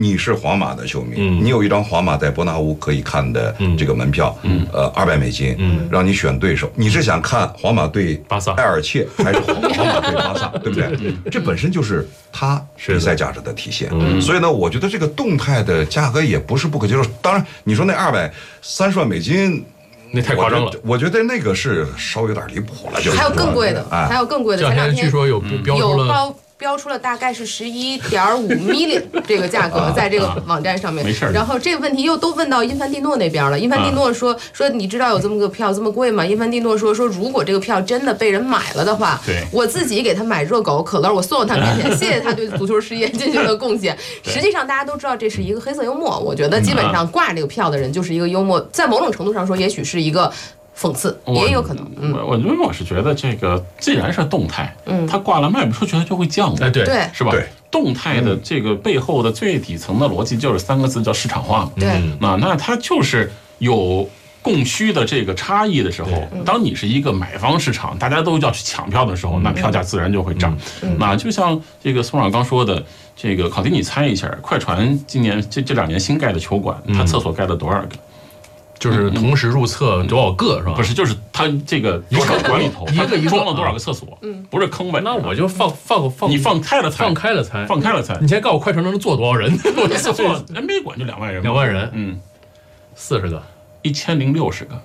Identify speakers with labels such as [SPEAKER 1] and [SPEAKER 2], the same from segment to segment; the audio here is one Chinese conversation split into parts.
[SPEAKER 1] 你是皇马的球迷，你有一张皇马在伯纳乌可以看的这个门票，$200，让你选对手，你是想看皇马对
[SPEAKER 2] 巴萨
[SPEAKER 1] 埃尔切还是皇马对巴萨，对不对？这本身就是它比赛价值的体现。所以呢，我觉得这个动态的价格也不是不可接受。当然，你说那$230万，
[SPEAKER 2] 那太夸张了。
[SPEAKER 1] 我觉得那个是稍微有点离谱了，就是
[SPEAKER 3] 还有更贵的，还有更贵的。前两天
[SPEAKER 2] 据说有
[SPEAKER 3] 标出了大概是11.5 million 这个价格，在这个网站上面。
[SPEAKER 2] 没事。
[SPEAKER 3] 然后这个问题又都问到因凡蒂诺那边了。因凡蒂诺说你知道有这么个票这么贵吗？因凡蒂诺说如果这个票真的被人买了的话，我自己给他买热狗可乐，我送到他面前，谢谢他对足球事业进行的贡献。实际上大家都知道这是一个黑色幽默，我觉得基本上挂这个票的人就是一个幽默，在某种程度上说，也许是一个讽刺，也有可能。
[SPEAKER 4] 我是觉得这个既然是动态，它挂了卖不出去，它就会降的，
[SPEAKER 3] 对，
[SPEAKER 4] 是吧？对，动态的这个背后的最底层的逻辑就是3个字，叫市场化。
[SPEAKER 3] 对，
[SPEAKER 4] 那它就是有供需的这个差异的时候，当你是一个买方市场，大家都要去抢票的时候，那票价自然就会涨。那就像这个宋长刚说的，这个考迪，你猜一下，快船今年这2年新盖的球馆，它厕所盖了多少个？
[SPEAKER 2] 就是同时入厕多少个是吧？
[SPEAKER 4] 不是，就是他这个多少馆里头
[SPEAKER 2] 一个
[SPEAKER 4] 装了多少个厕所？不是坑位。
[SPEAKER 2] 那我就
[SPEAKER 4] 你放开了猜，
[SPEAKER 2] 放开了猜。你先告诉我快船能坐多少人？
[SPEAKER 4] 我做 NBA 馆就2万人
[SPEAKER 2] ，2万人，40个
[SPEAKER 4] ，1060个。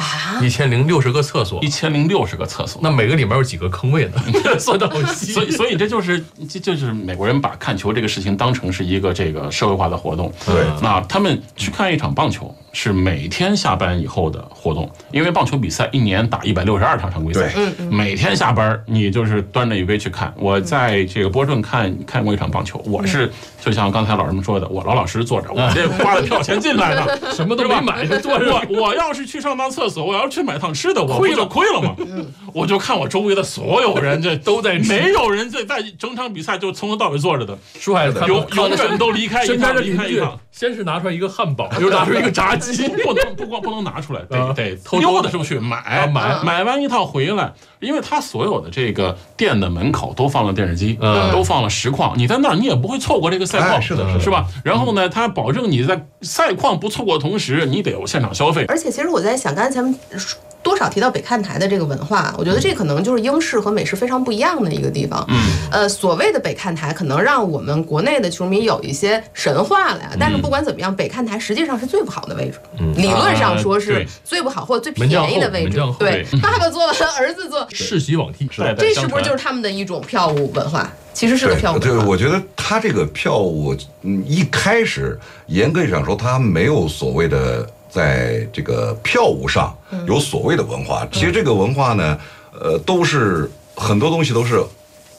[SPEAKER 2] 1060个厕所
[SPEAKER 4] ，1060个厕所，
[SPEAKER 2] 那每个里面有几个坑位呢？算得好细。
[SPEAKER 4] 所以这就是美国人把看球这个事情当成是一个这个社会化的活动。
[SPEAKER 1] 对，
[SPEAKER 4] 那他们去看一场棒球是每天下班以后的活动，因为棒球比赛1年打162场常规赛，每天下班你就是端着一杯去看。我在这个波士顿看过一场棒球，我是就像刚才老师们说的，我老实坐着，我这花了票钱进来的，
[SPEAKER 2] 什么都没买就坐着。
[SPEAKER 4] 我要是去上趟厕所，我要去买趟吃的，我不就亏了吗？我就看我周围的所有人，这
[SPEAKER 2] 都在，
[SPEAKER 4] 没有人在整场比赛就从头到尾坐着的。
[SPEAKER 2] 舒海
[SPEAKER 4] 永远都离开一趟，离开一趟。
[SPEAKER 2] 先是拿出来一个汉堡，又拿出一个炸鸡，
[SPEAKER 4] 不能拿出来，得溜达出去买完一套回来，因为他所有的这个店的门口都放了电视机，都放了实况，你在那儿你也不会错过这个赛况，是吧？然后呢，他保证你在赛况不错过的同时，你得有现场消费。
[SPEAKER 3] 而且其实我在想，刚才咱们多少提到北看台的这个文化，我觉得这可能就是英式和美式非常不一样的一个地方。所谓的北看台可能让我们国内的球迷有一些神话了呀，但是不管怎么样，北看台实际上是最不好的位置，理论上说是最不好或者最便宜的位置。对，爸爸坐完，儿子坐，
[SPEAKER 2] 世袭罔替，
[SPEAKER 3] 这是不是就是他们的一种票务文化？其实是个票务文化。
[SPEAKER 1] 对，我觉得他这个票务一开始严格上说，他没有所谓的在这个票务上有所谓的文化。其实这个文化呢，都是很多东西都是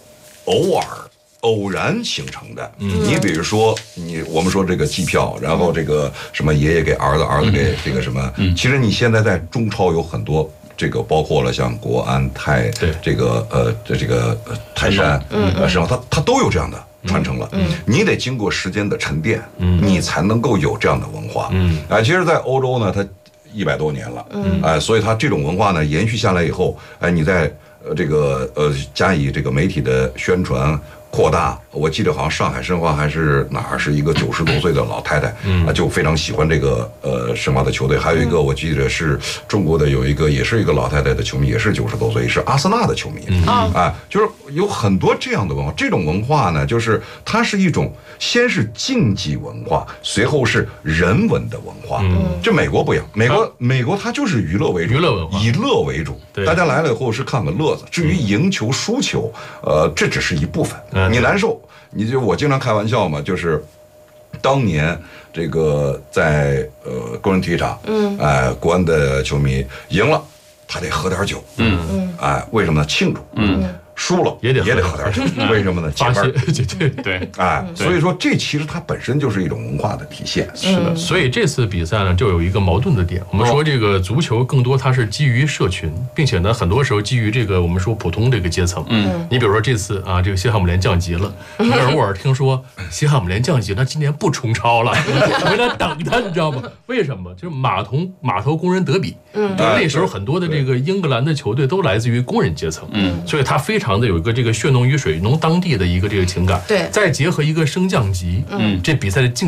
[SPEAKER 1] 偶然形成的。你比如说我们说这个计票，然后这个什么爷爷给儿子，儿子给这个什么，其实你现在在中超有很多。这个包括了像国安、这个泰山，实际上它都有这样的传承了。你得经过时间的沉淀，你才能够有这样的文化。其实，在欧洲呢，它100多年了，所以它这种文化呢延续下来以后，你在这个加以这个媒体的宣传。扩大，我记得好像上海申花还是哪儿是一个90多岁的老太太，就非常喜欢这个申花的球队。还有一个我记得是中国的有一个也是一个老太太的球迷，也是90多岁，是阿森纳的球迷。就是有很多这样的文化。这种文化呢，就是它是一种先是竞技文化，随后是人文的文化。这美国不一样，美国它就是娱乐为主，
[SPEAKER 2] 娱乐文化，
[SPEAKER 1] 以乐为主。大家来了以后是看个乐子，至于赢球输球，这只是一部分。你难受，我经常开玩笑嘛，就是当年这个在工人体育场，国安的球迷赢了，他得喝点酒，为什么呢？庆祝，输了也得喝点酒，为什么呢？加班，
[SPEAKER 4] 对，
[SPEAKER 1] 所以说这其实它本身就是一种文化的体现。
[SPEAKER 2] 是的，所以这次比赛呢，就有一个矛盾的点。我们说这个足球更多它是基于社群，并且呢，很多时候基于这个我们说普通这个阶层。你比如说这次啊，这个西汉姆联降级了，沃尔听说西汉姆联降级，那今年不冲超了，回来等他，你知道吗？为什么？就是码头工人德比。那时候很多的这个英格兰的球队都来自于工人阶层，所以他非常的有一个这个血浓于水浓当地的一个这个情感，
[SPEAKER 3] 对，
[SPEAKER 2] 再结合一个升降级，这比赛的竞